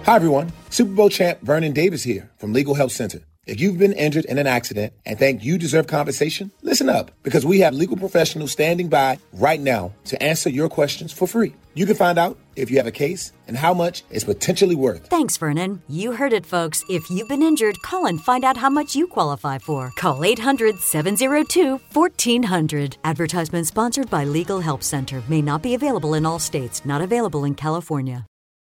Hi, everyone. Super Bowl champ Vernon Davis here from Legal Help Center. If you've been injured in an accident and think you deserve compensation, listen up, because we have legal professionals standing by right now to answer your questions for free. You can find out if you have a case and how much it's potentially worth. Thanks, Vernon. You heard it, folks. If you've been injured, call and find out how much you qualify for. Call 800-702-1400. Advertisement sponsored by Legal Help Center. May not be available in all states. Not available in California.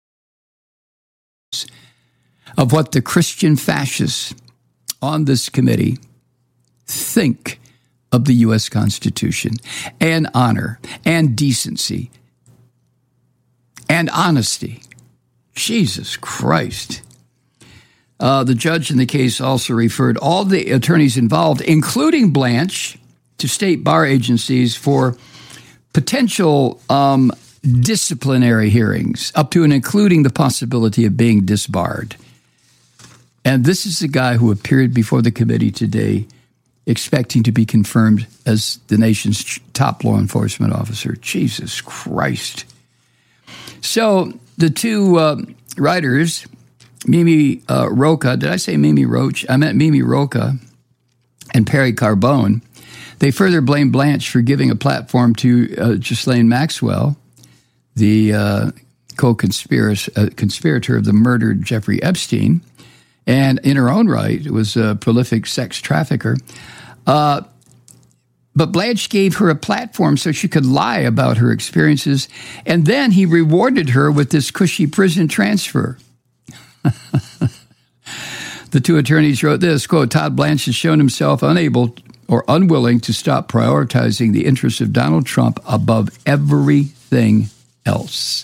Of what the Christian fascists on this committee think of the U.S. Constitution and honor and decency and honesty. Jesus Christ. The judge in the case also referred all the attorneys involved, including Blanche, to state bar agencies for potential disciplinary hearings, up to and including the possibility of being disbarred. And this is the guy who appeared before the committee today expecting to be confirmed as the nation's top law enforcement officer. Jesus Christ. So the two writers, Mimi Rocah, did I say Mimi Roach? I meant Mimi Rocah and Perry Carbone. They further blame Blanche for giving a platform to Ghislaine Maxwell, the co-conspirator of the murdered Jeffrey Epstein, and in her own right was a prolific sex trafficker. But Blanche gave her a platform so she could lie about her experiences, and then he rewarded her with this cushy prison transfer. The two attorneys wrote this, quote, Todd Blanche has shown himself unable or unwilling to stop prioritizing the interests of Donald Trump above everything else.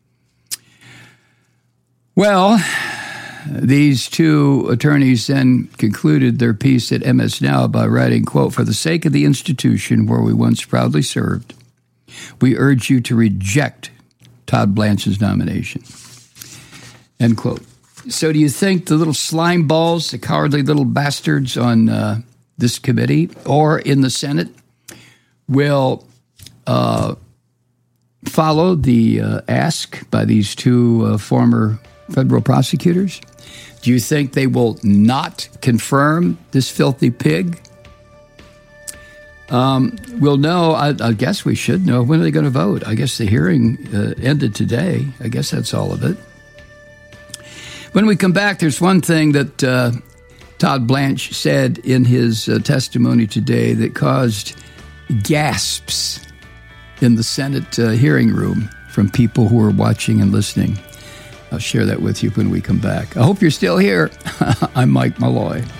Well, these two attorneys then concluded their piece at MS Now by writing, quote, for the sake of the institution where we once proudly served, we urge you to reject Todd Blanche's nomination, end quote. So do you think the little slime balls, the cowardly little bastards on this committee or in the Senate will follow the ask by these two former federal prosecutors? Do you think they will not confirm this filthy pig? We'll know. I guess we should know. When are they going to vote? I guess the hearing ended today. I guess that's all of it. When we come back, there's one thing that Todd Blanche said in his testimony today that caused gasps in the Senate hearing room from people who are watching and listening. I'll share that with you when we come back. I hope you're still here. I'm Mike Malloy.